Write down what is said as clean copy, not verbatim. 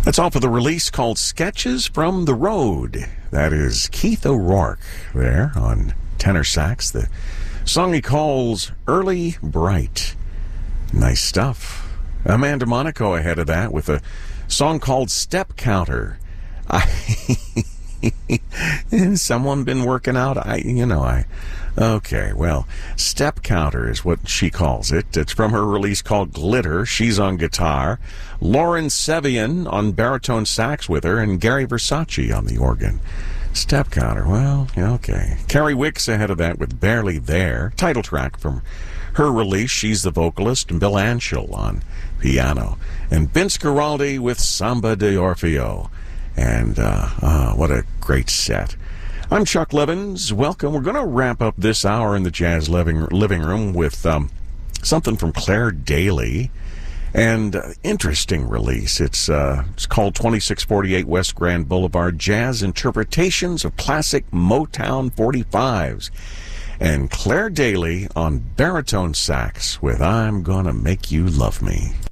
That's off of the release called Sketches from the Road. That is Keith O'Rourke there on tenor sax. The song he calls Early Bright. Nice stuff. Amanda Monaco ahead of that with a song called Step Counter. Has someone been working out? Okay, well, Step Counter is what she calls it. It's from her release called Glitter. She's on guitar. Lauren Sevian on baritone sax with her, and Gary Versace on the organ. Step Counter, well, okay. Carrie Wicks ahead of that with Barely There. Title track from her release. She's the vocalist, and Bill Anshel on piano. And Vince Guaraldi with Samba de Orfeo. And what a great set. I'm Chuck Levins. Welcome. We're going to wrap up this hour in the Jazz Living Room with something from Claire Daly. And interesting release. It's called 2648 West Grand Boulevard, Jazz Interpretations of Classic Motown 45s. And Claire Daly on baritone sax with I'm Gonna Make You Love Me.